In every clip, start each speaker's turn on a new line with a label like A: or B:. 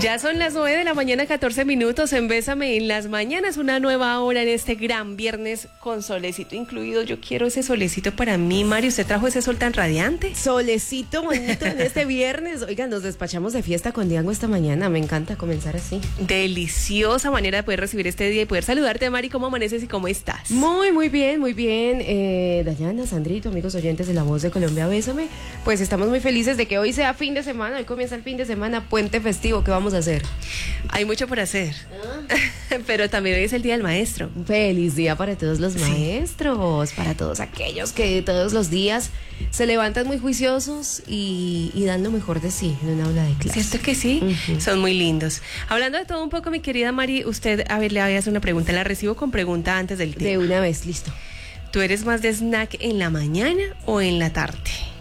A: Ya son las 9 de la mañana, 14 minutos en Bésame en las mañanas, una nueva hora en este gran viernes con solecito incluido. Yo quiero ese solecito para mí. Mario, ¿usted trajo ese sol tan radiante?
B: Solecito bonito en este viernes. Oigan, nos despachamos de fiesta con Diango esta mañana. Me encanta comenzar así.
A: Deliciosa manera de poder recibir este día y poder saludarte, Mari. ¿Cómo amaneces y cómo estás?
B: Muy bien, muy bien. Dayana, Sandrito, amigos oyentes de La Voz de Colombia, Bésame. Pues estamos muy felices de que hoy sea fin de semana. Hoy comienza el fin de semana, puente festivo. ¿Qué vamos a hacer?
A: Hay mucho por hacer, pero también hoy es el Día del Maestro.
B: Feliz día para todos los maestros, para todos aquellos que todos los días se levantan muy juiciosos y dan lo mejor de sí en una aula de clase.
A: ¿Cierto que sí? Son muy lindos. Hablando de todo un poco, mi querida Mari, usted, a ver, le voy a hacer una pregunta. La recibo con pregunta antes del tema.
B: De una vez, listo.
A: ¿Tú eres más de snack en la mañana o en la tarde?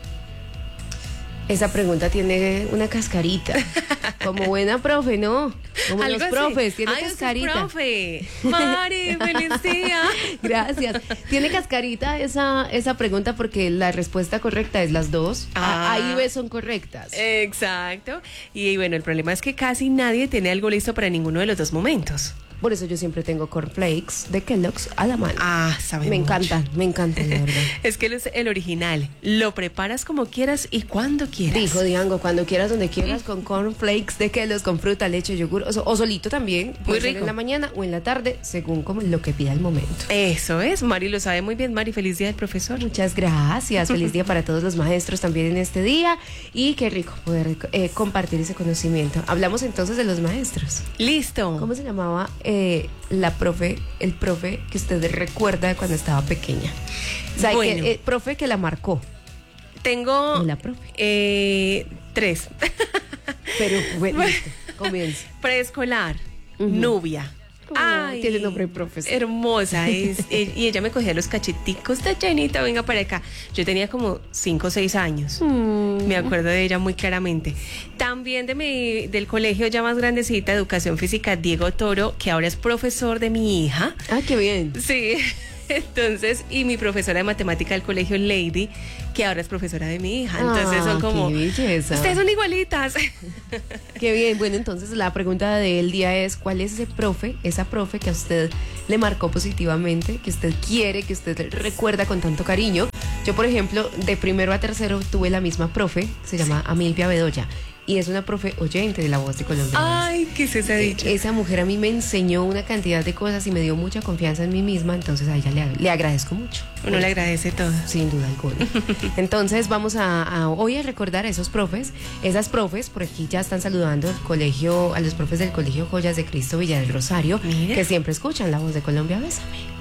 B: Esa pregunta tiene una cascarita. Como buena profe, ¿no? Como los profes, tiene cascarita.
A: Profe. Mari, feliz día.
B: Gracias. Tiene cascarita esa pregunta porque la respuesta correcta es las dos. Ahí ves, son correctas.
A: Exacto. Y bueno, el problema es que casi nadie tiene algo listo para ninguno de los dos momentos.
B: Por eso yo siempre tengo cornflakes de Kellogg's a la mano.
A: Sabe
B: Me
A: mucho.
B: me encanta, de verdad.
A: Es que es el original. Lo preparas como quieras y cuando quieras.
B: Dijo Diango, cuando quieras, donde quieras, con cornflakes de Kellogg's, con fruta, leche, yogur, o solito también. Puede ser en la mañana o en la tarde, según como lo que pida el momento.
A: Eso es, Mari lo sabe muy bien. Mari, feliz día del profesor.
B: Muchas gracias, feliz día para todos los maestros también en este día. Y qué rico poder compartir ese conocimiento. Hablamos entonces de los maestros.
A: Listo.
B: ¿Cómo se llamaba el profe que usted recuerda de cuando estaba pequeña? O sea,
A: bueno,
B: profe que la marcó.
A: Tengo
B: la profe.
A: 3.
B: Pero bueno, listo, comienza.
A: Preescolar, Nubia. Ay,
B: tiene nombre de profesor.
A: Hermosa y ella me cogía los cacheticos de llenita, venga para acá. Yo tenía como 5 o 6 años. Me acuerdo de ella muy claramente. También del colegio ya más grandecita, Educación Física, Diego Toro, que ahora es profesor de mi hija.
B: Qué bien.
A: Sí. Entonces, y mi profesora de matemática del colegio, Lady, que ahora es profesora de mi hija. Entonces son como,
B: qué belleza.
A: Ustedes son igualitas.
B: Qué bien. Bueno, entonces la pregunta del día es, ¿cuál es esa profe que a usted le marcó positivamente, que usted quiere, que usted recuerda con tanto cariño? Yo, por ejemplo, de primero a tercero tuve la misma profe, se llama Amilvia Bedoya. Y es una profe oyente de La Voz de Colombia.
A: Ay, ¿qué es esa dicha?
B: Esa mujer a mí me enseñó una cantidad de cosas y me dio mucha confianza en mí misma, entonces a ella le agradezco mucho.
A: Uno le agradece todo.
B: Sin duda alguna. Entonces vamos hoy a recordar a esos profes. Esas profes, por aquí ya están saludando a los profes del Colegio Joyas de Cristo Villa del Rosario, que siempre escuchan La Voz de Colombia, Bésame.